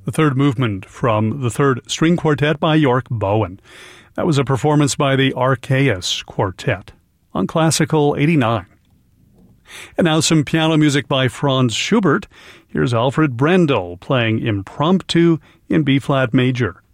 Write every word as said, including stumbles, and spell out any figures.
the third movement from the Third String Quartet by York Bowen. That was a performance by the Archaeus Quartet on Classical eighty-nine. And now some piano music by Franz Schubert. Here's Alfred Brendel playing Impromptu in B-flat major.